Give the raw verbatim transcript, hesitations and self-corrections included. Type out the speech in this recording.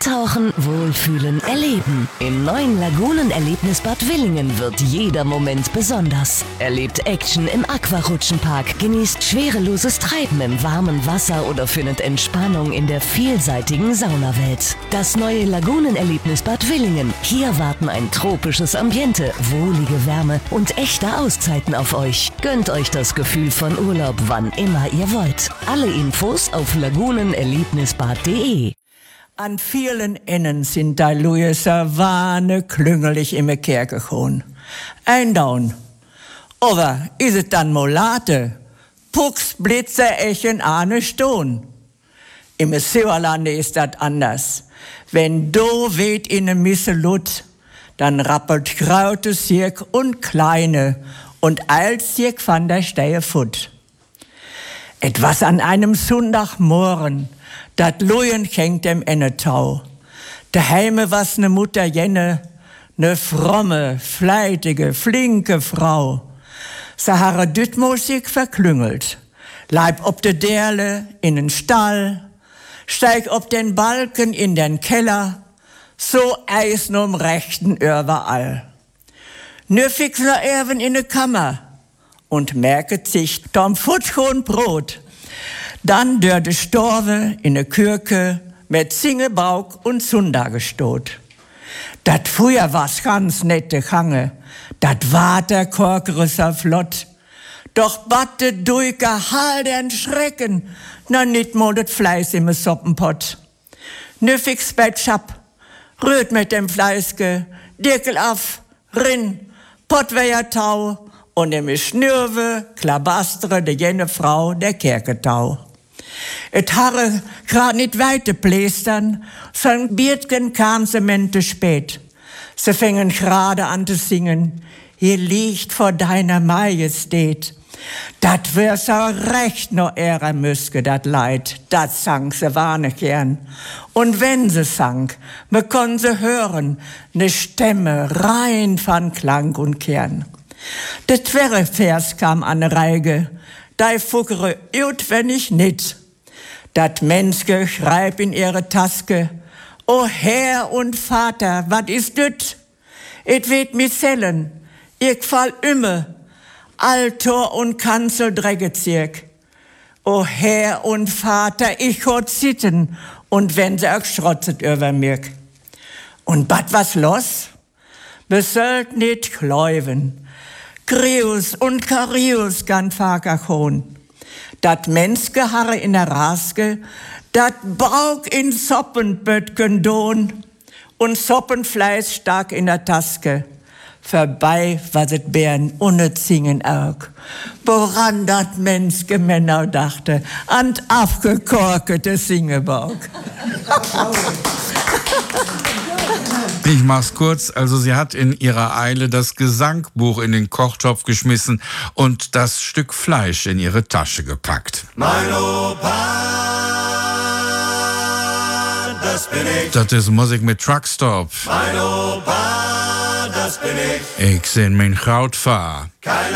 Eintauchen, Wohlfühlen, Erleben. Im neuen Lagunenerlebnisbad Willingen wird jeder Moment besonders. Erlebt Action im Aquarutschenpark, genießt schwereloses Treiben im warmen Wasser oder findet Entspannung in der vielseitigen Saunawelt. Das neue Lagunenerlebnisbad Willingen. Hier warten ein tropisches Ambiente, wohlige Wärme und echte Auszeiten auf euch. Gönnt euch das Gefühl von Urlaub, wann immer ihr wollt. Alle Infos auf lagunenerlebnisbad punkt de. An vielen Ennen sind die Luiser Wahne klüngelig im Kerke gekommen. Ein Down. Aber ist es dann Molate? Pucks, Blitze, Echen, Ahne, Stohn. Im Sauerlande ist das anders. Wenn do weht in ne Misse Lut, dann rappelt Kraute, Sirk und Kleine und eilt Sirk van der Steie Fut. Etwas an einem Sonntagmorgen, dat Lujen schenkt dem Ennetau. Daheime was ne Mutter Jenne, ne fromme, fleitige, flinke Frau. Se harre Dütmusik verklüngelt, leib ob de Derle in den Stall, steig ob den Balken in den Keller, so eisen um Rechten überall. Nö fix no Erwen in de Kammer und merket sich tom Futschon Brot. Dann dör de Storve in de Kürke mit Zingebauk und Sundagestot. Dat früher war's ganz nette Gange, dat war der Korkerisser Flott. Doch batte Duike hal den Schrecken, na nit mo det Fleiß im Soppenpott. Nüffig Betschap, rührt mit dem Fleißke, Dirkel af, rin, Pottweyer Tau und im Schnürwe, Klabastre, de jene Frau, der Kerketau. Et harre grad nit weite plästern, sondern Bierdgen kam se mente spät. Se fängen gerade an zu singen, hier liegt vor deiner Majestät. Dat wär so recht no ehre müske, dat Leid, dat sang se warne gern. Und wenn se sang, me konn se hören, ne Stimme rein van Klang und Kern. De twerre Vers kam an Reige, dei fuckere ut wenn ich nit. Dat Menske schreib in ihre Taske, o Herr und Vater, wat is düt? Et weet mi sellen, ich fall ümme, Altor und Kanzel Dreggezirk. O Herr und Vater, ich hört sitten, und wenn se auch schrotzet über mirk. Und bat was los? Besollt nit kläuven, Krius und Karius gan Fakachon. Dat Menske harre in der Raske, dat Bauk in Soppenböttgen don und Soppenfleiß stark in der Taske. Vorbei was et Bären ohne Zingen auch. Woran dat Menske Männer dachte, an abgekorkete Singebauk. Ich mach's kurz, also sie hat in ihrer Eile das Gesangbuch in den Kochtopf geschmissen und das Stück Fleisch in ihre Tasche gepackt. Mein Opa, das bin ich. Das ist Musik mit Truckstop. Mein Opa, das bin ich. Ich seh mein Kraut fahr.